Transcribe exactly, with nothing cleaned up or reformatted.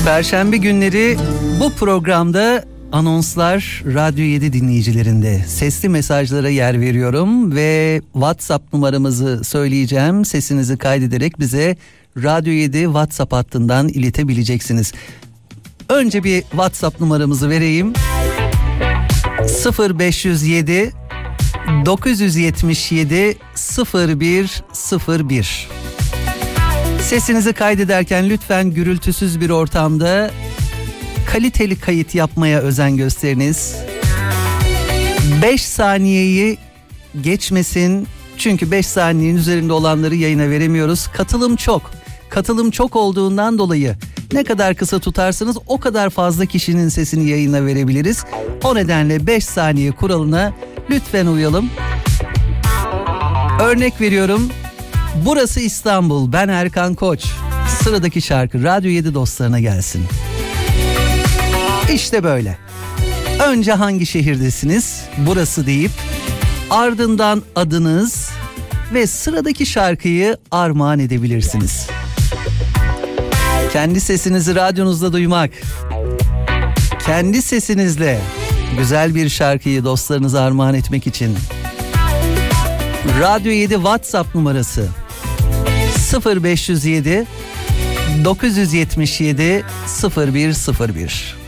Perşembe günleri bu programda anonslar Radyo yedi dinleyicilerinde. Sesli mesajlara yer veriyorum ve WhatsApp numaramızı söyleyeceğim. Sesinizi kaydederek bize Radyo yedi WhatsApp hattından iletebileceksiniz. Önce bir WhatsApp numaramızı vereyim. sıfır beş yüz yedi dokuz yüz yetmiş yedi sıfır bir sıfır bir. Sesinizi kaydederken lütfen gürültüsüz bir ortamda kaliteli kayıt yapmaya özen gösteriniz. beş saniyeyi geçmesin. Çünkü beş saniyenin üzerinde olanları yayına veremiyoruz. Katılım çok. Katılım çok olduğundan dolayı ne kadar kısa tutarsanız o kadar fazla kişinin sesini yayına verebiliriz. O nedenle beş saniye kuralına lütfen uyalım. Örnek veriyorum. Burası İstanbul, ben Erkan Koç. Sıradaki şarkı Radyo yedi dostlarına gelsin. İşte böyle. Önce hangi şehirdesiniz? Burası deyip ardından adınız ve sıradaki şarkıyı armağan edebilirsiniz. Kendi sesinizi radyonuzda duymak, kendi sesinizle güzel bir şarkıyı dostlarınıza armağan etmek için Radyo yedi WhatsApp numarası sıfır beş yüz yedi dokuz yüz yetmiş yedi sıfır bir sıfır bir.